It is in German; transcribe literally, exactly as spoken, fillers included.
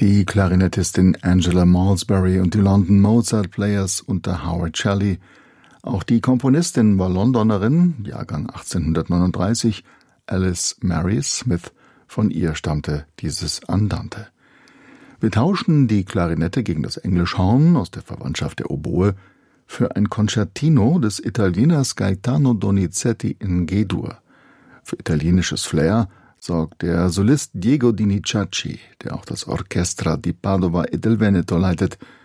Die Klarinettistin Angela Malsbury und die London Mozart Players unter Howard Shelley. Auch die Komponistin war Londonerin, Jahrgang achtzehnhundertneununddreißig, Alice Mary Smith. Von ihr stammte dieses Andante. Wir tauschen die Klarinette gegen das Englischhorn aus der Verwandtschaft der Oboe für ein Concertino des Italieners Gaetano Donizetti in G-Dur. Für italienisches Flair sorgt der Solist Diego Dinizacci, der auch das Orchestra di Padova e del Veneto leitet,